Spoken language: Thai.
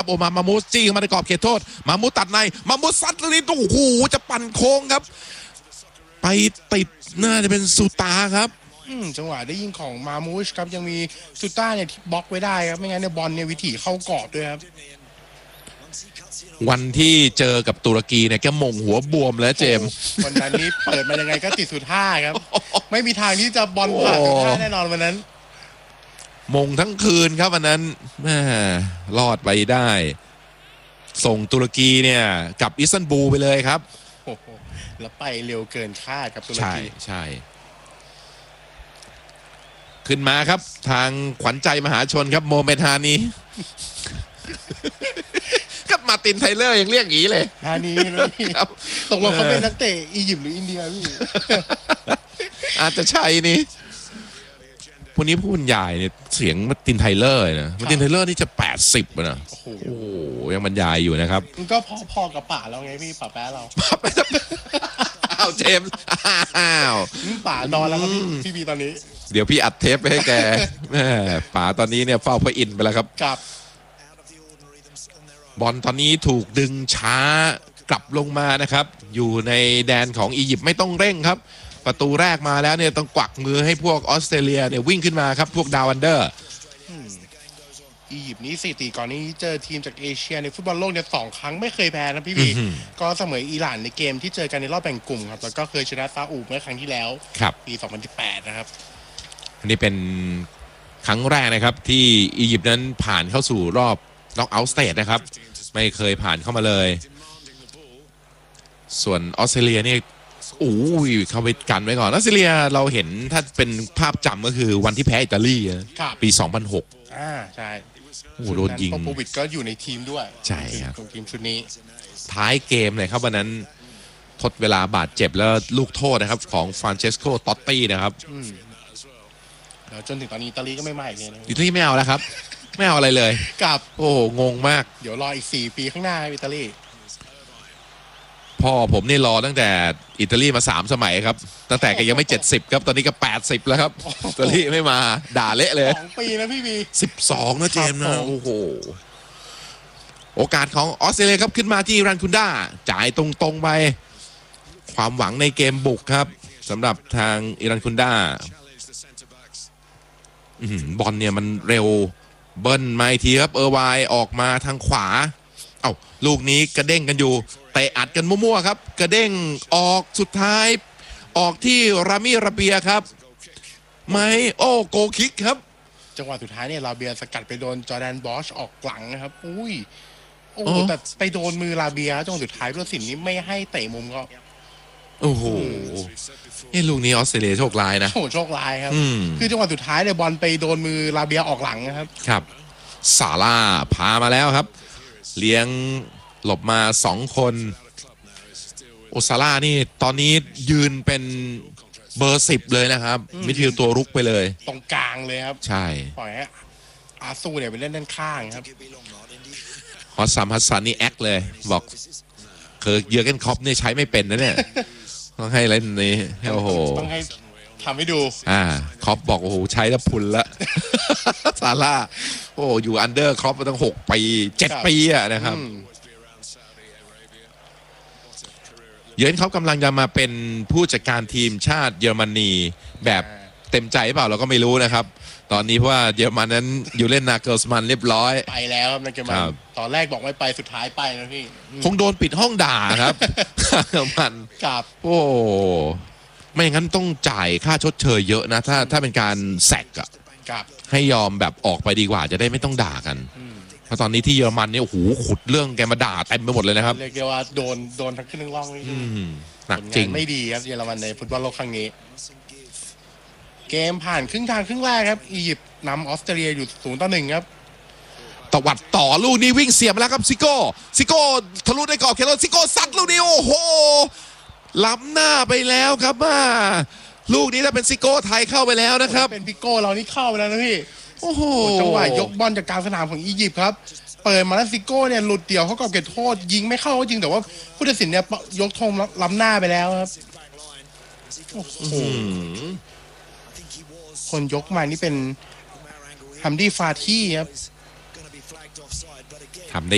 โอมามูสจี้เข้ามาในกรอบเขตโทษมามูสตัดในมามูสซัดลูกนี้โอ้โหจะปั่นโค้งครับไปติดน่าจะเป็นสุตาครับจังหวะได้ยิงของมามูชครับยังมีสุต้าเนี่ยที่บล็อกไว้ได้ครับไม่งั้นเนี่ยบอลเนี่ยวิถีเข้ากรอบด้วยครับวันที่เจอกับตุรกีเนี่ยแกมงหัวบวมแล้วเจมวันนั้นนี้เปิดมายังไงก็ติดสุดท่าครับไม่มีทางที่จะบอลผ่านสุดท่าแน่นอนวันนั้นมงทั้งคืนครับวันนั้นรอดไปได้ส่งตุรกีเนี่ยกับอิสตันบูลไปเลยครับแล้วไปเร็วเกินคาดกับตุรกีใช่ขึ้นมาครับทางขวัญใจมหาชนครับโมเมดฮานีกับมาตินไทเลอร์ยังเรียกอย่างนี้เลยฮานีเลยครับตกลงเขาเป็นนักเตะอียิปต์หรืออินเดียพี่อาจจะใช่นี่พวกนี้ผู้บรรยายเนี่ยเสียงมาตินไทเลอร์นะมาตินไทเลอร์นี่จะ80นะโอ้โหยังบรรยายอยู่นะครับมันก็พอกับป่าเราไงพี่ป่าแป๊ะเราอ้าวเจมส์อ้าวป่านอนแล้วครับพี่บีตอนนี้เดี๋ยวพี่อัดเทปไปให้แกป๋าตอนนี้เนี่ยเฝ้าพระอินทร์ไปแล้วครับบอลตอนนี้ถูกดึงช้ากลับลงมานะครับอยู่ในแดนของอียิปต์ไม่ต้องเร่งครับประตูแรกมาแล้วเนี่ยต้องกวักมือให้พวกออสเตรเลียเนี่ยวิ่งขึ้นมาครับพวกดาวอันเดอร์อียิปต์นี้4 ปีก่อนนี้เจอทีมจากเอเชียในฟุตบอลโลกเนี่ย2 ครั้งไม่เคยแพ้นะพี่บีก็เสมออิหร่านในเกมที่เจอกันในรอบแบ่งกลุ่มครับแล้วก็เคยชนะซาอุเมื่อครั้งที่แล้วปี2018นะครับอันนี้เป็นครั้งแรกนะครับที่อียิปต์นั้นผ่านเข้าสู่รอบน็อกเอาท์สเตจนะครับไม่เคยผ่านเข้ามาเลยส่วนออสเตรเลียนี่เข้าไปกันไว้ก่อนออสเตรเลียเราเห็นถ้าเป็นภาพจำก็คือวันที่แพ้อิตาลีปี2006 ใช่โดนยิงโปโปวิชก็อยู่ในทีมด้วยใช่ครับทีมชุดนี้ท้ายเกมเลยครับวันนั้นทดเวลาบาดเจ็บแล้วลูกโทษนะครับของฟรานเชสโกตอตตี้นะครับแล้วจนถึงตอนนี้อิตาลีก็ไม่มาอีกเลยอิตาลีไม่เอาแล้วครับไม่เอาอะไรเลยกับงงมากเดี๋ยวรออีก4 ปีข้างหน้าอิตาลีพ่อผมนี่รอตั้งแต่อิตาลีมา3 สมัยครับตั้งแต่แกยังไม่70ครับตอนนี้ก็80แล้วครับอิตาลีไม่มาด่าเละเลย 2 ปีนะพี่บี 12นะเจมส์นะโอ้โหโอกาสของออสเตรเลียครับขึ้นมาที่รันคุนด้าจ่ายตรงๆไปความหวังในเกมบุกครับสำหรับทางอิรันคุนด้าบอลเนี่ยมันเร็วเบิ้ลมาอีกทีครับวายออกมาทางขวาลูกนี้กระเด้งกันอยู่เตะอัดกันมั่วๆครับกระเด้งออกสุดท้ายออกที่รามิราเบียครับไม่โกคิกครับจังหวะสุดท้ายเนี่ยราเบียสกัดไปโดนจอร์แดนบอชออกหลังนะครับแต่ไปโดนมือราเบียจังหวะสุดท้ายผู้ตัดสินนี้ไม่ให้เตะมุมก็ลูกนี้ออสเตรเลียโชคร้ายนะโชคร้ายครับคือจังหวะสุดท้ายเนี่ยบอลไปโดนมือราเบียออกหลังครับซาร่าพามาแล้วครับเลี้ยงหลบมา2 คนซาร่านี่ตอนนี้ยืนเป็นเบอร์10เลยนะครับมิดฟิลด์ตัวรุกไปเลยตรงกลางเลยครับใช่ปล่อยให้อาซูเนี่ยไปเล่นด้านข้างครับฮอสซัมฮัสซันนี่แอคเลยบอกคือเยอร์เกนคล็อปนี่ใช้ไม่เป็นนะเนี่ยต้องให้เล่นนี้ต้องให้ทำให้ดูคล็อปบอกใช้แล้วพุนละซาร่าอยู่อันเดอร์คล็อปมาตั้ง6 ปี7 ปีนะครับเยอร์เกนคล็อปกำลังจะมาเป็นผู้จัดการทีมชาติเยอรมนีแบบเต็มใจเปล่าเราก็ไม่รู้นะครับตอนนี้เพราะว่าเยอรมันนั้นอยู่เล่นนาเกิลสมันเรียบร้อยไปแล้วครับนาเกิลมันตอนแรกบอกไม่ไปสุดท้ายไปนะพี่คงโดนปิดห้องด่าครับมันกับไม่งั้นต้องจ่ายค่าชดเชยเยอะนะถ้าเป็นการแซกให้ยอมแบบออกไปดีกว่าจะได้ไม่ต้องด่ากันเพราะตอนนี้ที่เยอรมันเนี่ยขุดเรื่องแกมาด่าเต็มไปหมดเลยนะครับเรียกว่าโดนทั้งขึ้นทั้งล่องหนักจริงไม่ดีครับเยอรมันในฟุตบอลโลกครั้งนี้เกมผ่านครึ่งทางครึ่งแรกครับอียิปต์นำออสเตรเลียอยู่0-1ครับตวัดต่อลูกนี้วิ่งเสียบมาแล้วครับซิโก้ทะลุในกรอบเขตซิโก้ซัดลูกนี้ล้ำหน้าไปแล้วครับลูกนี้ถ้าเป็นซิโก้ไทยเข้าไปแล้วนะครับเป็นพิโก้เรานี่เข้าไปแล้วนะพี่จังหวะยกบอลจากกลางสนามของอียิปต์ครับเปิดมาแล้วซิโก้เนี่ยหลุดเดี่ยวเข้ากรอบเขตโทษยิงไม่เข้าจริงแต่ว่าผู้ตัดสินเนี่ยยกธงล้ำหน้าไปแล้วครับคนยกมานี่เป็นฮัมดี้ฟาที่ครับ